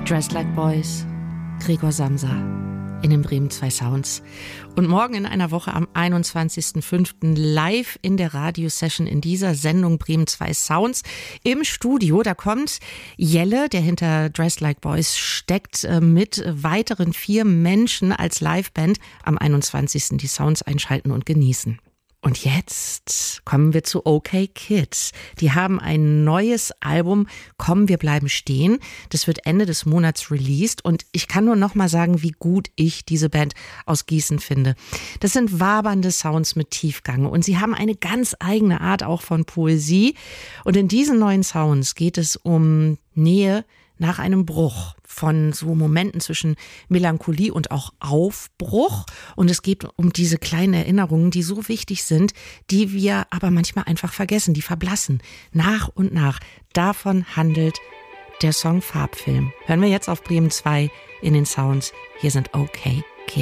Dressed Like Boys, Gregor Samsa in den Bremen 2 Sounds. Und morgen in einer Woche am 21.05. live in der Radiosession in dieser Sendung Bremen 2 Sounds im Studio. Da kommt Jelle, der hinter Dressed Like Boys steckt, mit weiteren 4 Menschen als Liveband am 21. die Sounds einschalten und genießen. Und jetzt kommen wir zu OK Kids. Die haben ein neues Album, Komm, wir bleiben stehen. Das wird Ende des Monats released und ich kann nur noch mal sagen, wie gut ich diese Band aus Gießen finde. Das sind wabernde Sounds mit Tiefgang und sie haben eine ganz eigene Art auch von Poesie. Und in diesen neuen Sounds geht es um Nähe nach einem Bruch, von so Momenten zwischen Melancholie und auch Aufbruch. Und es geht um diese kleinen Erinnerungen, die so wichtig sind, die wir aber manchmal einfach vergessen, die verblassen. Nach und nach. Davon handelt der Song Farbfilm. Hören wir jetzt auf Bremen 2 in den Sounds. Hier sind OK